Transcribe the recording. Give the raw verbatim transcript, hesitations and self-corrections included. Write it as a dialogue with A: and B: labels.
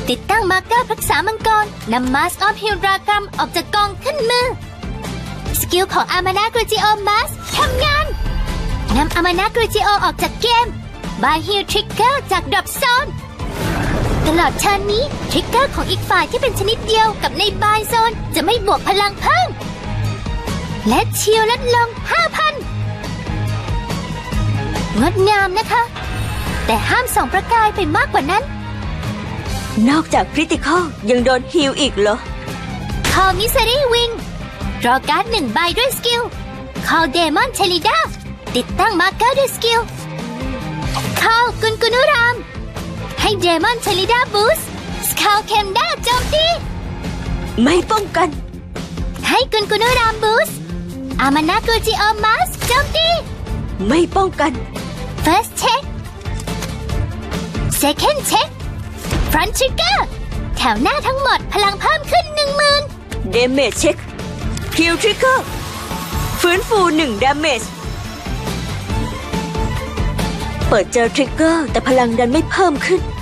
A: ติดตั้งมาร์เกอร์รักษามังกรนำมาสออฟฮิลรากรัมออกจากกองขึ้นมือสกิลของอามานากรจิโอมาสทำงานนำอามานากรจิโอออกจากเกมบายฮิลทริกเกอร์จากดรอปโซนตลอดเทิร์นนี้ทริกเกอร์ของอีกฝ่ายที่เป็นชนิดเดียวกับในบายโซนจะไม่บวกพลังเพิ่มและชิลลดลง ห้าพัน งดงามนะคะแต่ห้ามส่องประกายไปมากกว่านั้น
B: นอกจากคริติคอลยังโดนฮีลอีกเหรอ
A: Call Misery Wing ดรอการ์ดหนึ่งใบด้วยสกิล Call Demon Chelida ติดตั้งมาร์เกอร์ด้วยสกิล Call กุนกุนุรามให้ Demon Chelida Boost Skull Kemda โจมตี
B: ไม่ป้องกัน
A: ให้กุนกุนุราม Boost Amanaku Geomas โจมตี
B: ไม่ป้องกัน
A: First Check Second Check Front Trigger แถวหน้าทั้งหมดพลังเพิ่มขึ้น หนึ่งหมื่น
B: Damage Check Heal Trigger ฟื้นฟูหนึ่ง Damage เปิดเจอทริกเกอร์แต่พลังดันไม่เพิ่มขึ้น